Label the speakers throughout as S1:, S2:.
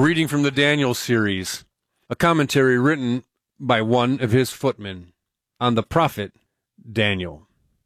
S1: reading from the Daniel series, a commentary written by one of his footmen on the prophet Daniel.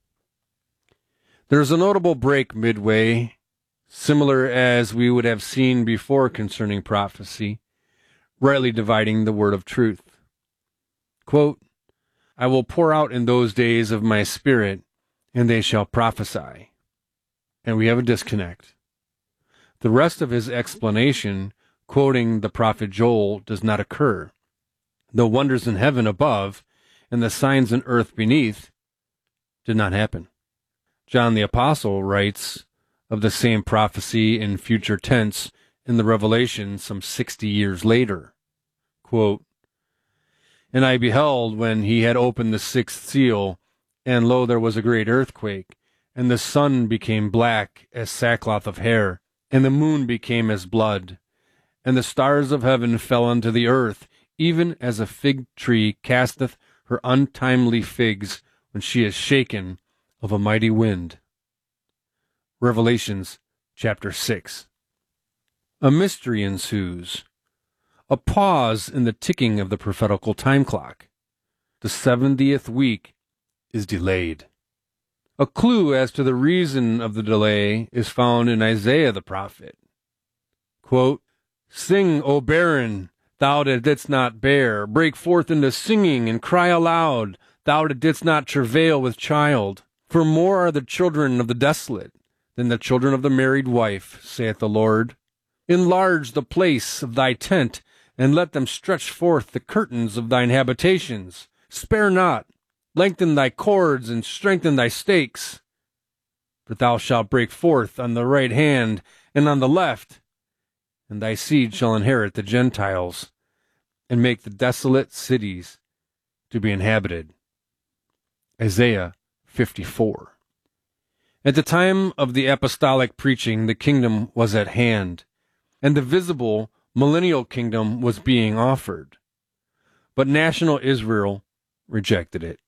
S1: There is a notable break midway, similar as we would have seen before concerning prophecy, rightly dividing the word of truth. Quote, I will pour out in those days of my spirit, and they shall prophesy. And we have a disconnect. The rest of his explanation, quoting the prophet Joel, does not occur. The wonders in heaven above and the signs in earth beneath did not happen. John the Apostle writes of the same prophecy in future tense in the Revelation some 60 years later. Quote, And I beheld when he had opened the sixth seal, and lo, there was a great earthquake, and the sun became black as sackcloth of hair, and the moon became as blood, and the stars of heaven fell unto the earth, even as a fig tree casteth her untimely figs when she is shaken of a mighty wind. Revelations chapter 6. A mystery ensues. A pause in the ticking of the prophetical time clock. The 70th week is delayed. A clue as to the reason of the delay is found in Isaiah the prophet. Quote, Sing, O barren, thou that didst not bear. Break forth into singing and cry aloud, thou that didst not travail with child. For more are the children of the desolate than the children of the married wife, saith the Lord. Enlarge the place of thy tent, and let them stretch forth the curtains of thine habitations. Spare not, lengthen thy cords, and strengthen thy stakes. For thou shalt break forth on the right hand and on the left, and thy seed shall inherit the Gentiles, and make the desolate cities to be inhabited. Isaiah 54. At the time of the apostolic preaching, the kingdom was at hand, and the visible millennial kingdom was being offered. But national Israel rejected it.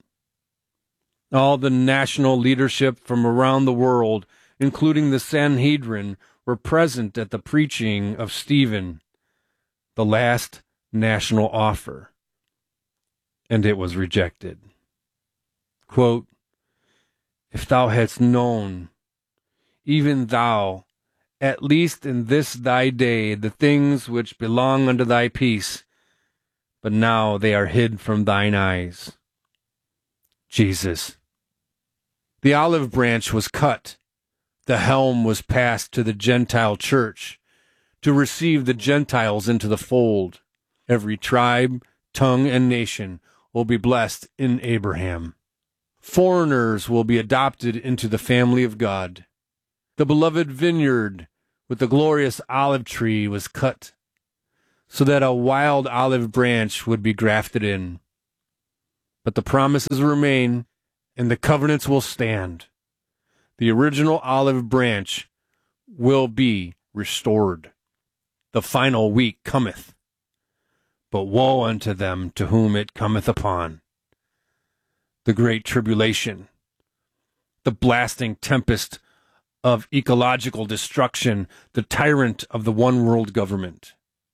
S1: All the national leadership from around the world, including the Sanhedrin, were present at the preaching of Stephen, the last national offer, and it was rejected. Quote, If thou hadst known, even thou, at least in this thy day, the things which belong unto thy peace, but now they are hid from thine eyes. Jesus. The olive branch was cut. The helm was passed to the Gentile church to receive the Gentiles into the fold. Every tribe, tongue, and nation will be blessed in Abraham. Foreigners will be adopted into the family of God. The beloved vineyard with the glorious olive tree was cut so that a wild olive branch would be grafted in. But the promises remain, and the covenants will stand. The original olive branch will be restored. The final week cometh, but woe unto them to whom it cometh upon. The great tribulation, the blasting tempest of ecological destruction, the tyrant of the one world government.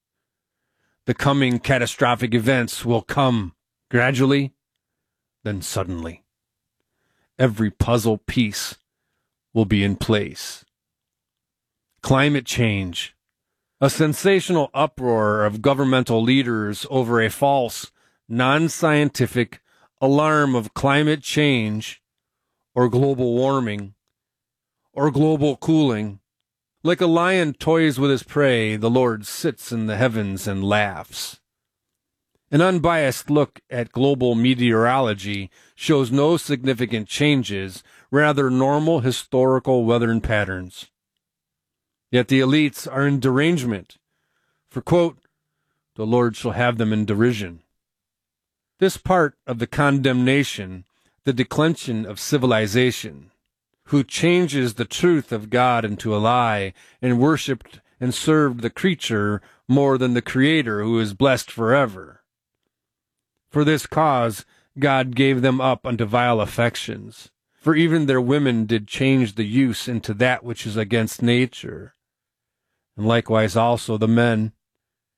S1: The coming catastrophic events will come gradually, then suddenly. Every puzzle piece will be in place. Climate change, a sensational uproar of governmental leaders over a false, non-scientific alarm of climate change or global warming or global cooling. Like a lion toys with his prey, the Lord sits in the heavens and laughs. An unbiased look at global meteorology shows no significant changes, rather normal historical weather patterns. Yet the elites are in derangement, for, quote, the Lord shall have them in derision. This part of the condemnation, the declension of civilization, who changes the truth of God into a lie and worshipped and served the creature more than the Creator who is blessed forever. For this cause God gave them up unto vile affections, for even their women did change the use into that which is against nature. And likewise also the men,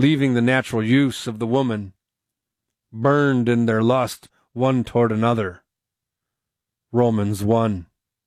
S1: leaving the natural use of the woman, burned in their lust one toward another. Romans 1.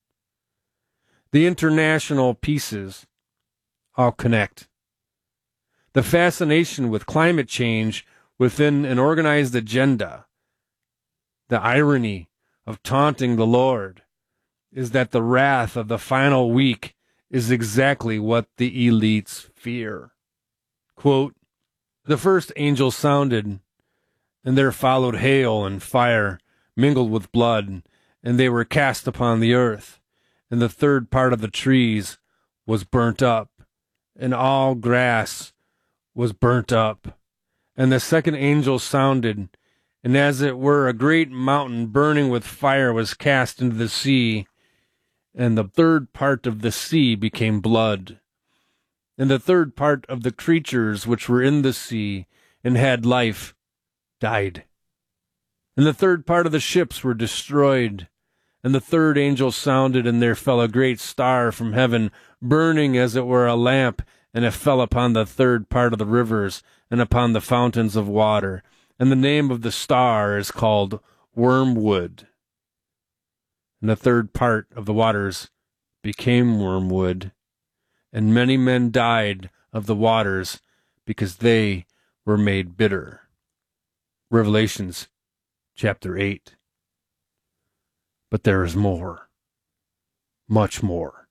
S1: The international pieces all connect. The fascination with climate change within an organized agenda, the irony of taunting the Lord, is that the wrath of the final week is exactly what the elites fear. Quote, the first angel sounded, and there followed hail and fire mingled with blood, and they were cast upon the earth, and the third part of the trees was burnt up, and all grass was burnt up. And the second angel sounded, and as it were a great mountain burning with fire was cast into the sea, and the third part of the sea became blood. And the third part of the creatures which were in the sea and had life died. And the third part of the ships were destroyed. And the third angel sounded, and there fell a great star from heaven, burning as it were a lamp, and it fell upon the third part of the rivers, and upon the fountains of water. And the name of the star is called Wormwood. And the third part of the waters became wormwood, and many men died of the waters, because they were made bitter. Revelations chapter 8. But there is more, much more.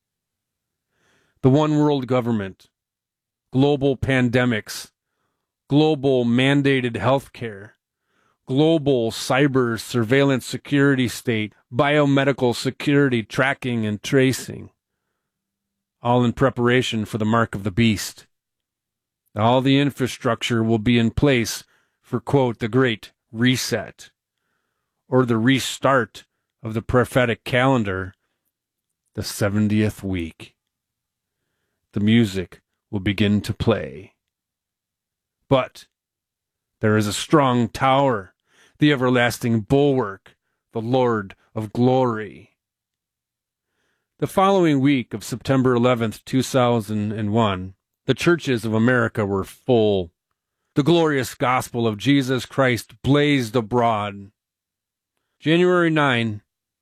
S1: The one world government, global pandemics, global mandated health care, global cyber surveillance security state, biomedical security tracking and tracing, all in preparation for the mark of the beast. All the infrastructure will be in place for, quote, the great reset, or the restart of the prophetic calendar, the 70th week. The music will begin to play. But there is a strong tower, the everlasting bulwark, the Lord of glory. The following week of September 11th, 2001, the churches of America were full. The glorious gospel of Jesus Christ blazed abroad. January 9,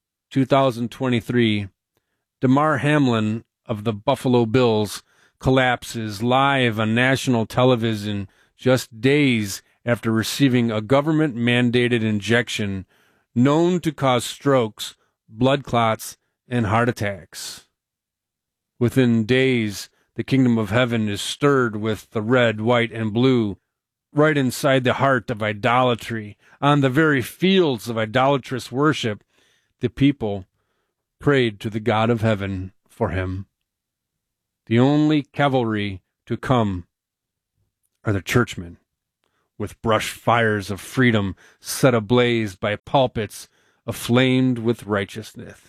S1: 2023, Damar Hamlin of the Buffalo Bills collapses live on national television just days after receiving a government-mandated injection known to cause strokes, blood clots, and heart attacks. Within days, the kingdom of heaven is stirred with the red, white, and blue, right inside the heart of idolatry. On the very fields of idolatrous worship, the people prayed to the God of heaven for him. The only cavalry to come are the churchmen, with brush fires of freedom set ablaze by pulpits aflamed with righteousness.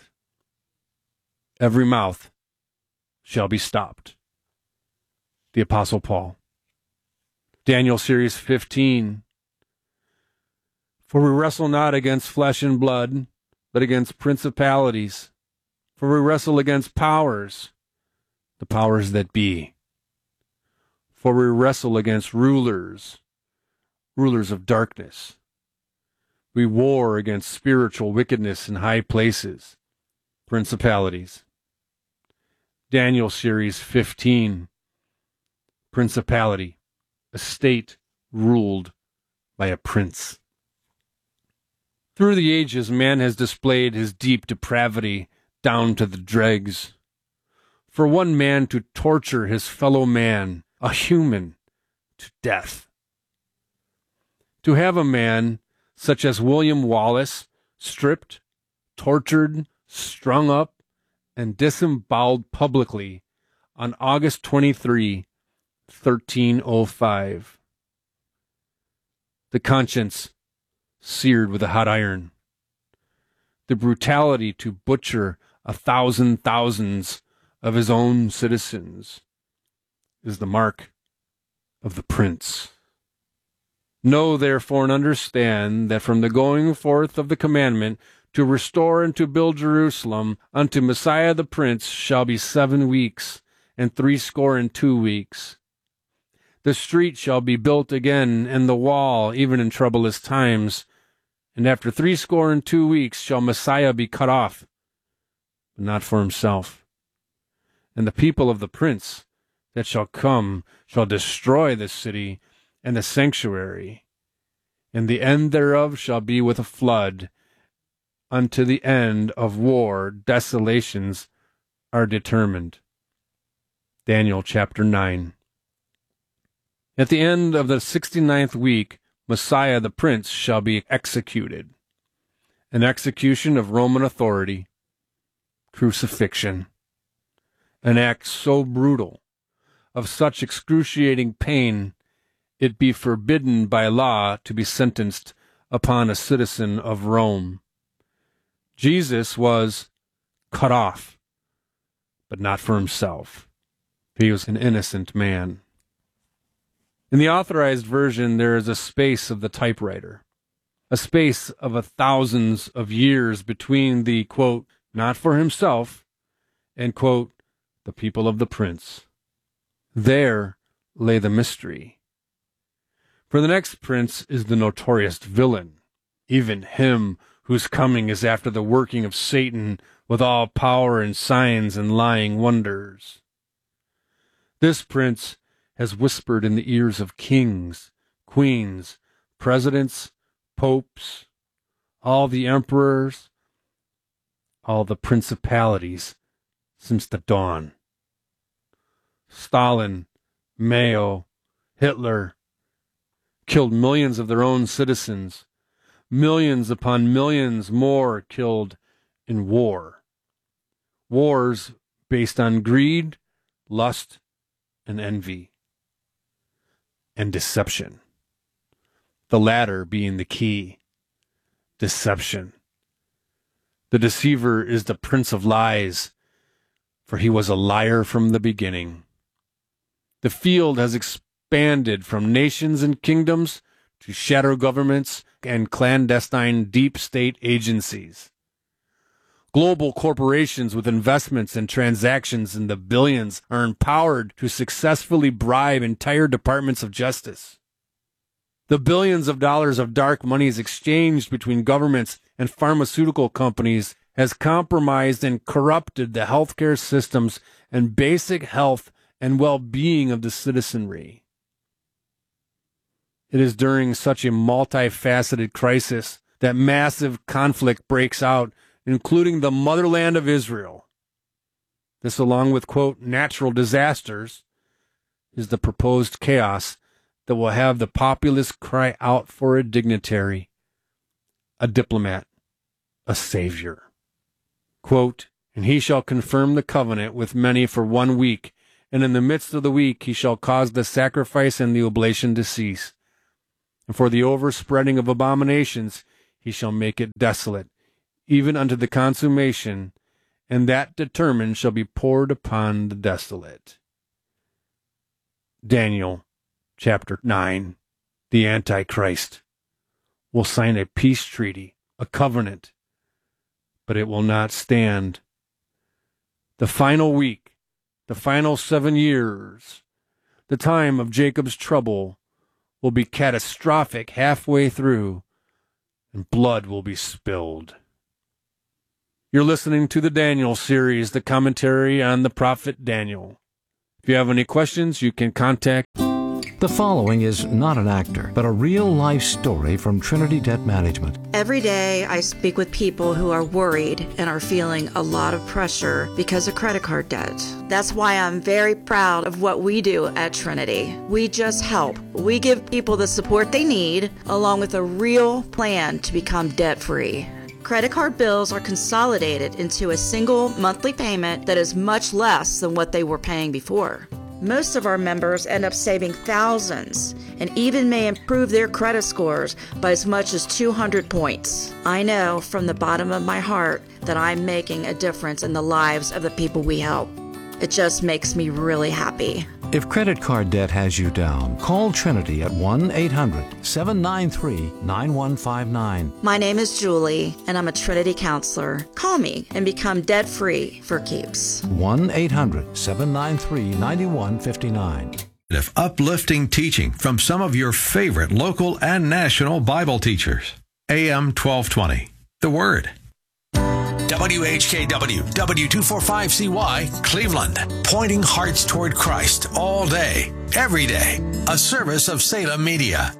S1: Every mouth shall be stopped. The Apostle Paul. Daniel Series 15. For we wrestle not against flesh and blood, but against principalities. For we wrestle against powers, the powers that be. For we wrestle against rulers, rulers of darkness. We war against spiritual wickedness in high places, principalities. Daniel Series 15. Principality, a state ruled by a prince. Through the ages, man has displayed his deep depravity down to the dregs. For one man to torture his fellow man, a human, to death. To have a man such as William Wallace stripped, tortured, strung up, and disemboweled publicly on August 23, 1305. The conscience seared with a hot iron. The brutality to butcher 1,000 thousands of his own citizens is the mark of the prince. Know therefore and understand that from the going forth of the commandment to restore and to build Jerusalem unto Messiah the Prince shall be 7 weeks, and 62 weeks. The street shall be built again, and the wall, even in troublous times. And after 62 weeks shall Messiah be cut off, but not for himself. And the people of the prince that shall come shall destroy the city and the sanctuary, and the end thereof shall be with a flood. Unto the end of war desolations are determined. Daniel chapter 9. At the end of the 69th week, Messiah the Prince shall be executed. An execution of Roman authority, crucifixion, an act so brutal, of such excruciating pain, it be forbidden by law to be sentenced upon a citizen of Rome. Jesus was cut off, but not for himself. He was an innocent man. In the authorized version, there is a space of the typewriter, a space of thousands of years between the, quote, not for himself, and, quote, the people of the prince. There lay the mystery. For the next prince is the notorious villain, even him whose coming is after the working of Satan with all power and signs and lying wonders. This prince has whispered in the ears of kings, queens, presidents, popes, all the emperors, all the principalities since the dawn. Stalin, Mao, Hitler killed millions of their own citizens, millions upon millions more killed in war. Wars based on greed, lust, and envy, and deception. The latter being the key. Deception. The deceiver is the prince of lies, for he was a liar from the beginning. The field has expanded from nations and kingdoms to shadow governments and clandestine deep state agencies. Global corporations with investments and transactions in the billions are empowered to successfully bribe entire departments of justice. The billions of dollars of dark money is exchanged between governments and pharmaceutical companies has compromised and corrupted the healthcare systems and basic health and well-being of the citizenry. It is during such a multifaceted crisis that massive conflict breaks out, including the motherland of Israel. This, along with, quote, natural disasters, is the proposed chaos that will have the populace cry out for a dignitary, a diplomat, a savior. Quote, and he shall confirm the covenant with many for 1 week, and in the midst of the week he shall cause the sacrifice and the oblation to cease. And for the overspreading of abominations he shall make it desolate, even unto the consummation, and that determined shall be poured upon the desolate. Daniel chapter 9. The Antichrist will sign a peace treaty, a covenant, but it will not stand. The final week, the final 7 years, the time of Jacob's trouble will be catastrophic halfway through, and blood will be spilled. You're listening to the Daniel series, the commentary on the prophet Daniel. If you have any questions, you can contact.
S2: The following is not an actor, but a real-life story from Trinity Debt Management.
S3: Every day I speak with people who are worried and are feeling a lot of pressure because of credit card debt. That's why I'm very proud of what we do at Trinity. We just help. We give people the support they need, along with a real plan to become debt-free. Credit card bills are consolidated into a single monthly payment that is much less than what they were paying before. Most of our members end up saving thousands and even may improve their credit scores by as much as 200 points. I know from the bottom of my heart that I'm making a difference in the lives of the people we help. It just makes me really happy.
S2: If credit card debt has you down, call Trinity at 1-800-793-9159.
S3: My name is Julie, and I'm a Trinity counselor. Call me and become debt-free for keeps.
S2: 1-800-793-9159.
S4: Uplifting teaching from some of your favorite local and national Bible teachers. AM 1220. The Word.
S5: WHKW, W245CY, Cleveland. Pointing hearts toward Christ all day, every day. A service of Salem Media.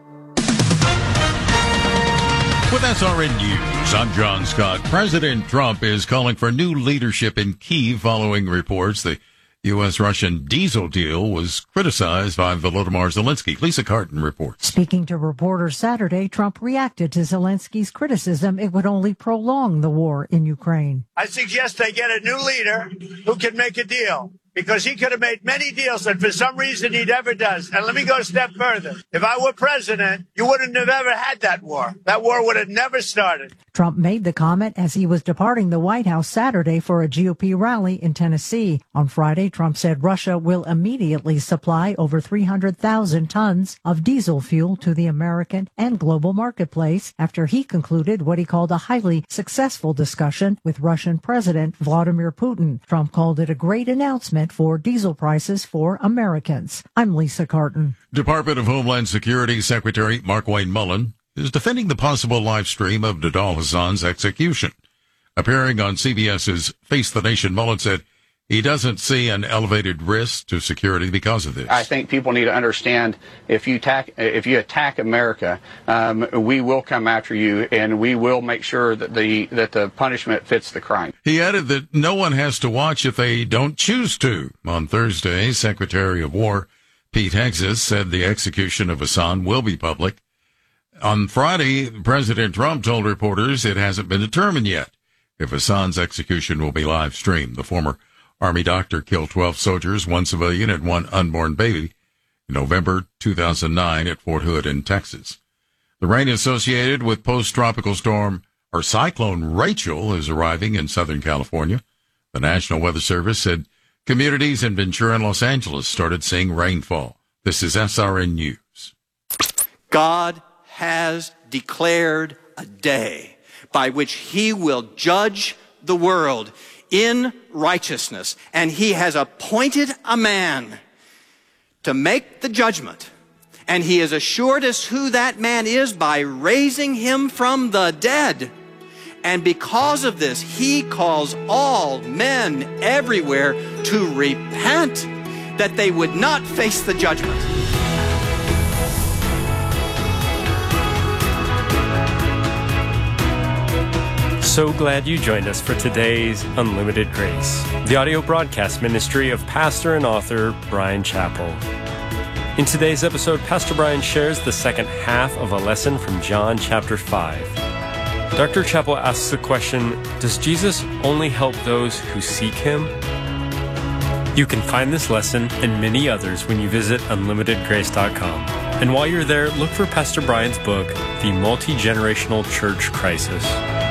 S6: With SRN News, I'm John Scott. President Trump is calling for new leadership in Kyiv following reports the U.S.-Russian diesel deal was criticized by Volodymyr Zelensky. Lisa Carton reports.
S7: Speaking to reporters Saturday, Trump reacted to Zelensky's criticism it would only prolong the war in Ukraine.
S8: I suggest they get a new leader who can make a deal, because he could have made many deals that for some reason he never does. And let me go a step further. If I were president, you wouldn't have ever had that war. That war would have never started.
S7: Trump made the comment as he was departing the White House Saturday for a GOP rally in Tennessee. On Friday, Trump said Russia will immediately supply over 300,000 tons of diesel fuel to the American and global marketplace after he concluded what he called a highly successful discussion with Russian President Vladimir Putin. Trump called it a great announcement for diesel prices for Americans. I'm Lisa Carton.
S6: Department of Homeland Security Secretary Markwayne Mullin is defending the possible live stream of Nidal Hasan's execution. Appearing on CBS's Face the Nation, Mullin said he doesn't see an elevated risk to security because of this.
S9: I think people need to understand if you attack America, we will come after you, and we will make sure that the punishment fits the crime.
S6: He added that no one has to watch if they don't choose to. On Thursday, Secretary of War Pete Hegseth said the execution of Hasan will be public. On Friday, President Trump told reporters it hasn't been determined yet if Hasan's execution will be live streamed. The former Army doctor killed 12 soldiers, 1 civilian, and 1 unborn baby in November 2009 at Fort Hood in Texas. The rain associated with post-tropical storm or cyclone Rachel is arriving in Southern California. The National Weather Service said communities in Ventura and Los Angeles started seeing rainfall. This is SRN News.
S10: God has declared a day by which he will judge the world in righteousness, and he has appointed a man to make the judgment, and he has assured us who that man is by raising him from the dead. And because of this, he calls all men everywhere to repent, that they would not face the judgment.
S11: So glad you joined us for today's Unlimited Grace, the audio broadcast ministry of pastor and author Bryan Chapell. In today's episode, Pastor Bryan shares the second half of a lesson from John chapter 5. Dr. Chapell asks the question, does Jesus only help those who seek him? You can find this lesson and many others when you visit UnlimitedGrace.com. And while you're there, look for Pastor Bryan's book, The Multi-Generational Church Crisis.